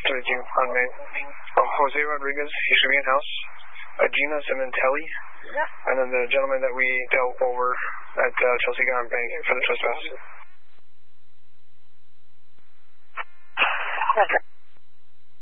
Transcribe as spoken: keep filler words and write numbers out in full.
thirty-two on Main. Um, Jose Rodriguez, he should be in house. Uh, Gina Cementelli. Yeah. And then the gentleman that we dealt over at uh, Chelsea Garden Bank for the trespass. Okay.